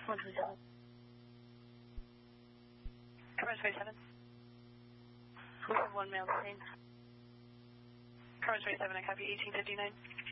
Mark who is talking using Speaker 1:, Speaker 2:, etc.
Speaker 1: 127.
Speaker 2: Coverage 27.
Speaker 1: We have one male detained.
Speaker 2: Coverage 27, I copy 1859.